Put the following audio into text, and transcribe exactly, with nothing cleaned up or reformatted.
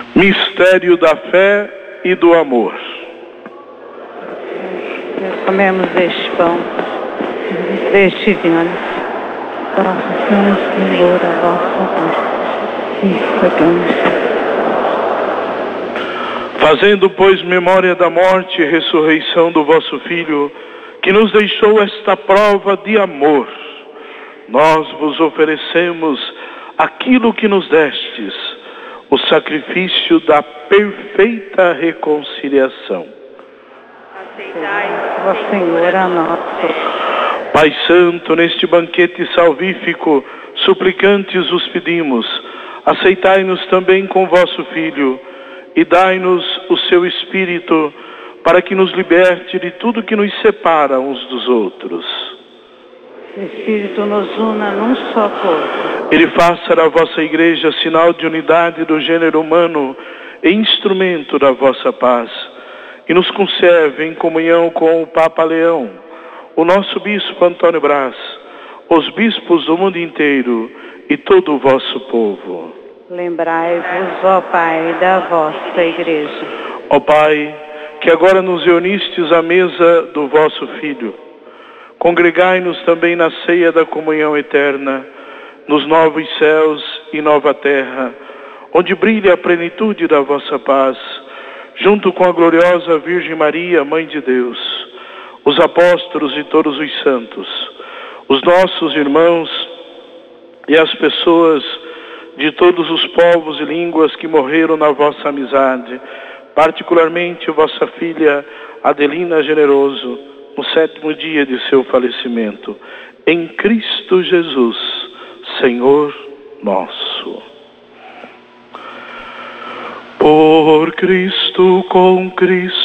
Mistério da fé e do amor. Comemos este pão, deste vinho, Graças Senhor, a vossa paz, e pagamos. Fazendo, pois, memória da morte e ressurreição do vosso Filho, que nos deixou esta prova de amor, nós vos oferecemos aquilo que nos destes, o sacrifício da perfeita reconciliação. ó Senhor, a nosso. Pai Santo, neste banquete salvífico, suplicantes os pedimos, aceitai-nos também com vosso Filho, e dai-nos o seu Espírito, para que nos liberte de tudo que nos separa uns dos outros. O Espírito nos una num só corpo. Ele faça da vossa Igreja sinal de unidade do gênero humano e instrumento da vossa paz, e nos conserve em comunhão com o Papa Leão, o nosso Bispo Antônio Brás, os bispos do mundo inteiro e todo o vosso povo. Lembrai-vos, ó Pai, da vossa Igreja. Ó Pai, que agora nos reunistes à mesa do vosso Filho, congregai-nos também na ceia da comunhão eterna, nos novos céus e nova terra, onde brilha a plenitude da vossa paz, junto com a gloriosa Virgem Maria, Mãe de Deus, os apóstolos e todos os santos, os nossos irmãos e as pessoas de todos os povos e línguas que morreram na vossa amizade, particularmente vossa filha Adelina Generoso, no sétimo dia de seu falecimento, em Cristo Jesus, Senhor nosso. Por Cristo, com Cristo,